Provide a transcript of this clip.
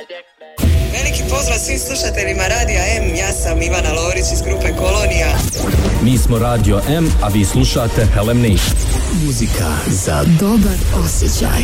Veliki pozdrav svim slušateljima Radija M, ja sam Ivana Lovrić iz grupe Kolonija. Mi smo Radio M, a vi slušate Helem Nation. Muzika za dobar osjećaj.